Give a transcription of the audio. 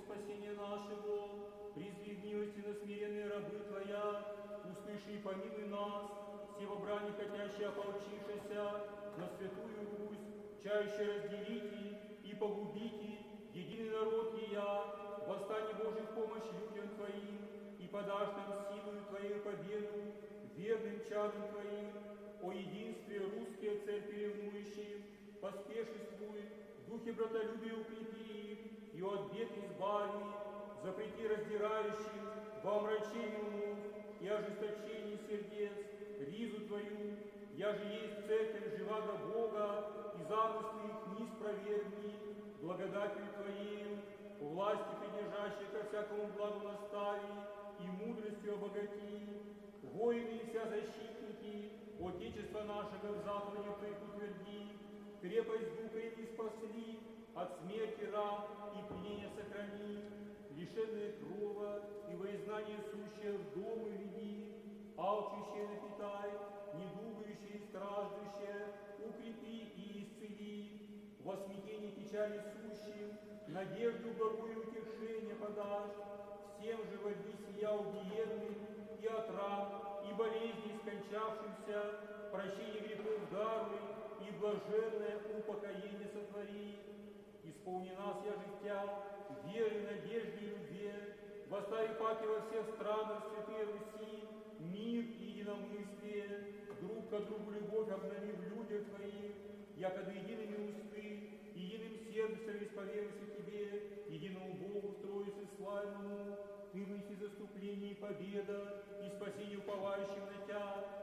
спасения нашего, призри в милости на смиренные рабы Твоя, услыши и помилуй нас, все во брани хотящие ополчившися, на святую Русь, чаще разделите и погубите единый народ ея, восстань Божий в помощь людям Твоим, и подашь нам силою Твоей победу, верным чадом Твоим, о единстве русские церкви ревнующие, поспешествуй, в духе братолюбия укрепи их, и от бед избави, запрети раздирающим во омрачении умов и ожесточении сердец, ризу Твою, я же есть церковь живаго Бога, и замыслы их не спровергни, благодатью Твоею, власти придержащей ко всякому благу настави, и мудростью обогати, воины и вся защитники, Отечество нашего в заповеди Твоих утверди, крепость духа и спасли, от смерти раб и пленения сохрани, лишенные крова и во изгнание сущее в дом веди, алчущее напитай, недугающее и страждущее укрепи и исцели, во смятении печали сущим, надежду благую утешение подашь, всем же води сия убиенным и от ран, и болезней скончавшимся, прощение грехов даруй, и блаженное упокоение сотвори. Исполни нас, я життя, веры, надежды и любви, восстави паки во всех странах святые Руси, мир и единомыслие, друг к другу любовь обнови в людях Твоих, якобы едиными усты, единым сердцем исповедуйся Тебе, единому Богу, Троице славному, Ты выси заступление и победа, и спасение уповающим на Тя,